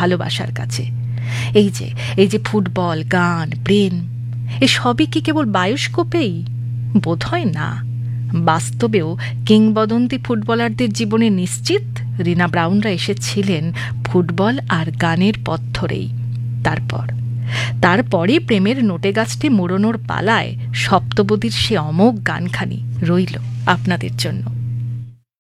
ভালোবাসার কাছে। এই যে ফুটবল, গান, প্রেম, এসবই কি কেবল বায়োস্কোপেই? বোধহয় না। বাস্তবেও কিংবদন্তি ফুটবলারদের জীবনে নিশ্চিত রিনা ব্রাউনরা এসেছিলেন ফুটবল আর গানের পথ ধরেই। তারপরে প্রেমের নোটে গাছটি মোড়ানোর পালায় সপ্তপদীর সে অমোঘ গানখানি রইল আপনাদের জন্য।